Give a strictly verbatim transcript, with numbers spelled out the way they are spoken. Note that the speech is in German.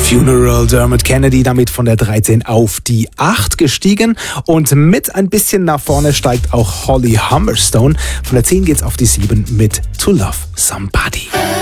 Funeral, Dermot Kennedy, damit von der dreizehn auf die acht gestiegen. Und mit ein bisschen nach vorne steigt auch Holly Humberstone. Von der zehn geht's auf die sieben mit To Love Somebody.